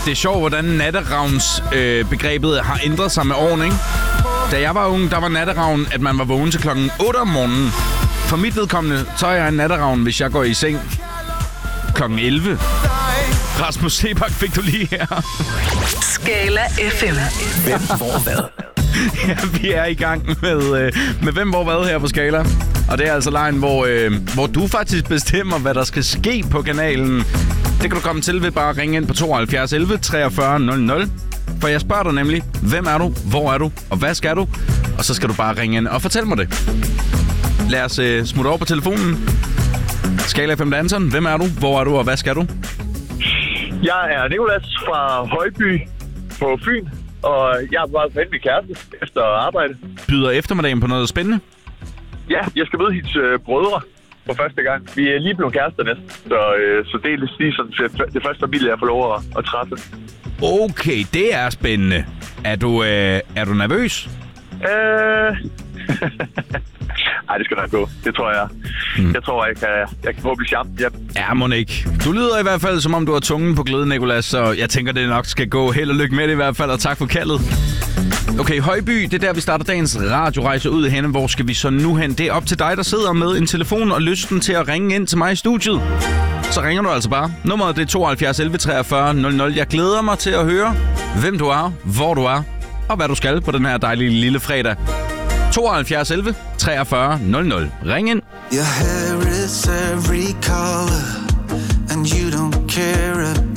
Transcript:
Det er sjovt, hvordan natteravns begrebet har ændret sig med årene, ikke? Da jeg var ung, der var natteravn, at man var vågen til klokken 8 om morgenen. For mit vedkommende, så er jeg en natteravn, hvis jeg går i seng klokken 11. Rasmus Sebak fik du lige her. Skala FM. Hvem, hvor, hvad? Ja, vi er i gang med Hvem, hvor, hvad her på Skala. Og det er altså lejen, hvor du faktisk bestemmer, hvad der skal ske på kanalen. Det kan du komme til ved bare at ringe ind på 72 11 43 00. For jeg spørger dig nemlig, hvem er du, hvor er du, og hvad skal du? Og så skal du bare ringe ind og fortælle mig det. Lad os smutte over på telefonen. Skala FM Danson, hvem er du, hvor er du, og hvad skal du? Jeg er Nicolas fra Højby på Fyn, og jeg er bare hen med kæreste efter arbejde. Byder eftermiddagen på noget spændende? Ja, jeg skal møde hendes brødre for første gang. Vi er lige blevet kærester næsten, så det er lige sådan det første familie, jeg får lov at træffe. Okay, det er spændende. Er du nervøs? Ej, det skal nok gå. Det tror jeg. Jeg tror, jeg kan forhåbentlig charme. Ja, må ikke. Du lyder i hvert fald, som om du har tungen på glæde, Nicolas, så jeg tænker, det nok skal gå. Held og lykke med det i hvert fald, og tak for kaldet. Okay, Højby, det er der, vi starter dagens radiorejse ud henne. Hvor skal vi så nu hen? Det er op til dig, der sidder med en telefon og lysten til at ringe ind til mig i studiet. Så ringer du altså bare. Nummeret det er 72 11 43 00. Jeg glæder mig til at høre, hvem du er, hvor du er, og hvad du skal på den her dejlige lille fredag. 72 11 43 00. Ring ind. Your hair is every color, and you don't care